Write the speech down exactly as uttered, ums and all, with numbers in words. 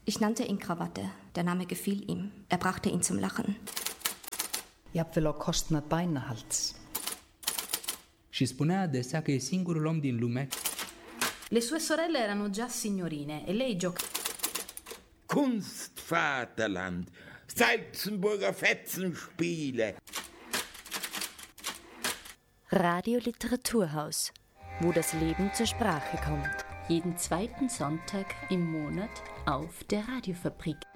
Ich nannte ihn Krawatte. Der Name gefiel ihm. Er brachte ihn zum Lachen. Jafnvel á kostnað bænahalds. Și spunea adesea că e singurul om din lume. Le sue sorelle erano già signorine e lei giocava. Kunstvaterland, Salzenburger Fetzenspiele. Radio Literaturhaus, wo das Leben zur Sprache kommt. Jeden zweiten Sonntag im Monat auf der Radiofabrik.